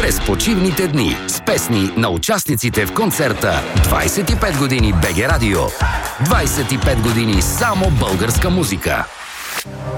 през почивните дни с песни на участниците в концерта 25 години БГ Радио. 25 години само българска музика.